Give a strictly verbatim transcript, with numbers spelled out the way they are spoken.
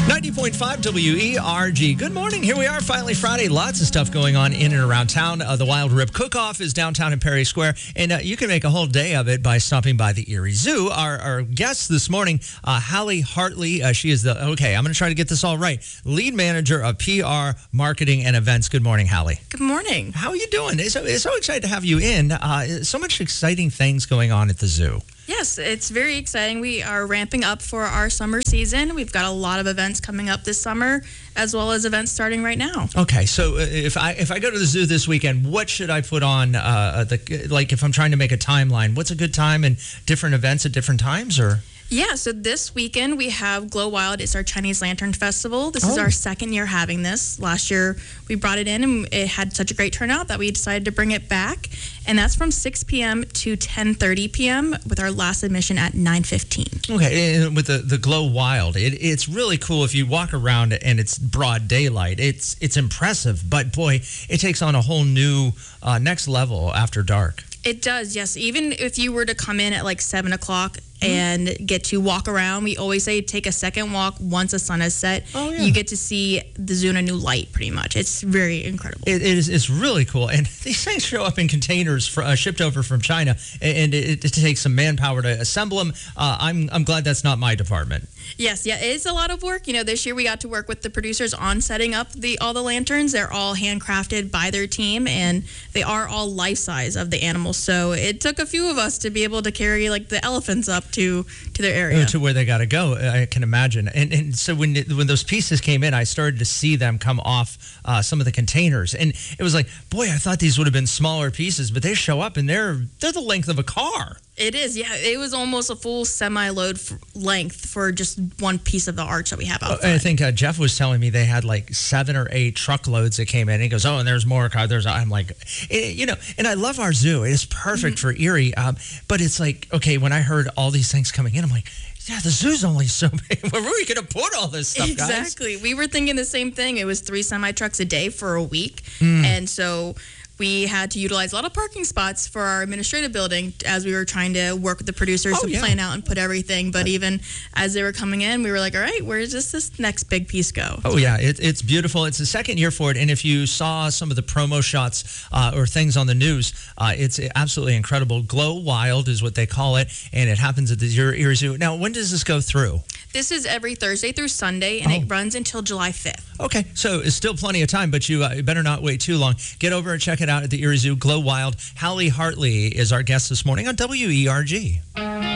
ninety point five W E R G. Good morning. Here we are, finally Friday. Lots of stuff going on in and around town. Uh, the Wild Rip Cook-Off is downtown in Perry Square, and uh, you can make a whole day of it by stopping by the Erie Zoo. Our, our guest this morning, uh, Hallie Hartley, uh, she is the, okay, I'm going to try to get this all right, lead manager of P R, marketing, and events. Good morning, Hallie. Good morning. How are you doing? It's so, it's so excited to have you in. Uh, so much exciting things going on at the zoo. Yes, it's very exciting. We are ramping up for our summer season. We've got a lot of events coming up this summer, as well as events starting right now. Okay, so if I if I go to the zoo this weekend, what should I put on? Uh, the like, if I'm trying to make a timeline, what's a good time and different events at different times, or? Yeah, so this weekend we have Glow Wild. It's our Chinese Lantern Festival. This Oh. is our second year having this. Last year we brought it in and it had such a great turnout that we decided to bring it back. And that's from six p.m. to ten thirty p.m. with our last admission at nine fifteen. Okay, and with the, the Glow Wild, it, it's really cool if you walk around and it's broad daylight. It's it's impressive, but boy, it takes on a whole new uh, next level after dark. It does, yes. Even if you were to come in at like seven o'clock and get to walk around, we always say take a second walk once the sun has set. Oh, yeah. You get to see the zoo in a new light, pretty much. It's very incredible. It, it is it's really cool, and these things show up in containers for, uh, shipped over from China, and it, it takes some manpower to assemble them. Uh, I'm I'm glad that's not my department. Yes, yeah, it is a lot of work. You know, this year we got to work with the producers on setting up the all the lanterns. They're all handcrafted by their team, and they are all life size of the animals. So it took a few of us to be able to carry like the elephants up to to their area, to where they got to go. I can imagine. And and so when when those pieces came in, I started to see them come off uh, some of the containers, and it was like, boy, I thought these would have been smaller pieces, but they show up and they're they're the length of a car. It is, yeah. It was almost a full semi-load f- length for just one piece of the arch that we have out front. I think uh, Jeff was telling me they had like seven or eight truckloads that came in. He goes, oh, and there's more cars. There's, I'm like, it, you know, and I love our zoo. It is perfect mm-hmm. for Erie. Um, but it's like, okay, when I heard all these things coming in, I'm like, yeah, the zoo's only so big. Where are we going to put all this stuff, guys? Exactly. We were thinking the same thing. It was three semi-trucks a day for a week. Mm. And so we had to utilize a lot of parking spots for our administrative building as we were trying to work with the producers oh, to yeah. plan out and put everything. But even as they were coming in, we were like, all right, where does this, this next big piece go? Oh, yeah, it, it's beautiful. It's the second year for it. And if you saw some of the promo shots uh, or things on the news, uh, it's absolutely incredible. Glow Wild is what they call it, and it happens at the Erie Zoo. Now, when does this go through? This is every Thursday through Sunday, and oh. it runs until July fifth. Okay, so it's still plenty of time, but you, uh, you better not wait too long. Get over and check it out at the Erie Zoo. Glow Wild. Hallie Hartley is our guest this morning on W E R G.